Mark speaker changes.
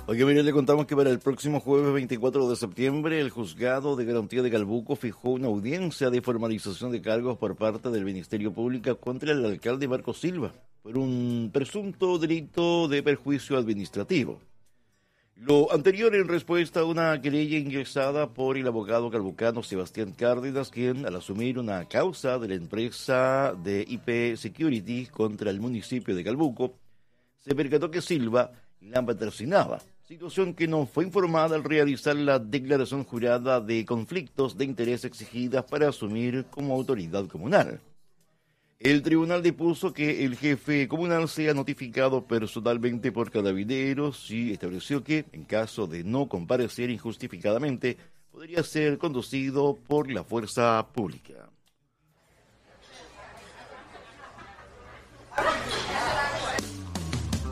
Speaker 1: Oye, mire, le contamos que para el próximo jueves 24 de septiembre, el Juzgado de Garantía de Calbuco fijó una audiencia de formalización de cargos por parte del Ministerio Público contra el alcalde Marco Silva por un presunto delito de perjuicio administrativo. Lo anterior en respuesta a una querella ingresada por el abogado calbucano Sebastián Cárdenas, quien al asumir una causa de la empresa de IP Security contra el municipio de Calbuco, se percató que Silva la patrocinaba, situación que no fue informada al realizar la declaración jurada de conflictos de interés exigidas para asumir como autoridad comunal. El tribunal dispuso que el jefe comunal sea notificado personalmente por Carabineros y estableció que, en caso de no comparecer injustificadamente, podría ser conducido por la fuerza pública.